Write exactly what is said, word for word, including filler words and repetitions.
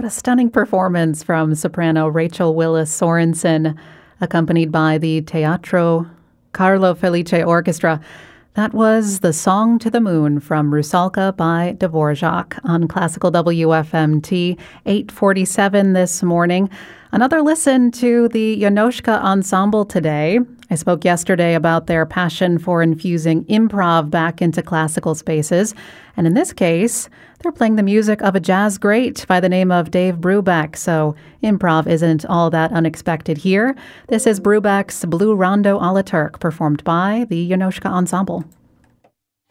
What a stunning performance from soprano Rachel Willis Sorensen, accompanied by the Teatro Carlo Felice Orchestra. That was The Song to the Moon from Rusalka by Dvorak on Classical W F M T, eight forty-seven this morning. Another listen to the Yonoshka Ensemble today. I spoke yesterday about their passion for infusing improv back into classical spaces. And in this case, they're playing the music of a jazz great by the name of Dave Brubeck. So improv isn't all that unexpected here. This is Brubeck's Blue Rondo a la Turk, performed by the Yonoshka Ensemble.